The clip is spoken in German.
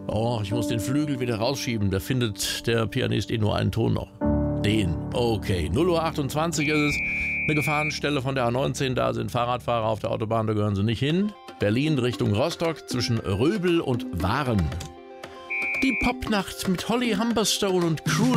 Oh, ich muss den Flügel wieder rausschieben. Da findet der Pianist nur einen Ton noch. Den. Okay. 0:28 Uhr ist es. Eine Gefahrenstelle von der A19. Da sind Fahrradfahrer auf der Autobahn. Da gehören sie nicht hin. Berlin Richtung Rostock zwischen Röbel und Waren. Die Popnacht mit Holly Humberstone und Cruel